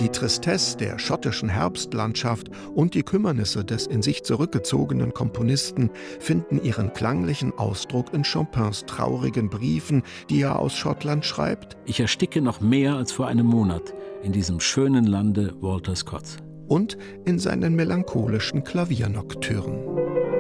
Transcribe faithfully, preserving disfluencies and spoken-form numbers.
Die Tristesse der schottischen Herbstlandschaft und die Kümmernisse des in sich zurückgezogenen Komponisten finden ihren klanglichen Ausdruck in Chopins traurigen Briefen, die er aus Schottland schreibt. Ich ersticke noch mehr als vor einem Monat in diesem schönen Lande Walter Scotts. Und in seinen melancholischen Klaviernocturnen.